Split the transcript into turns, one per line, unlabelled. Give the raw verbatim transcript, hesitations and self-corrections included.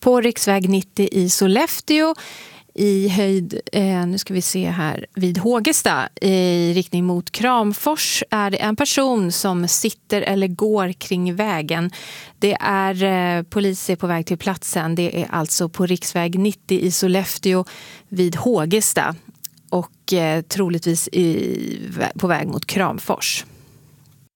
på riksväg nittio i Sollefteå i höjd, eh, nu ska vi se här, vid Hågesta i riktning mot Kramfors är det en person som sitter eller går kring vägen. Det är eh, poliser på väg till platsen. Det är alltså på riksväg nittio i Sollefteå vid Hågesta och eh, troligtvis i, på väg mot Kramfors.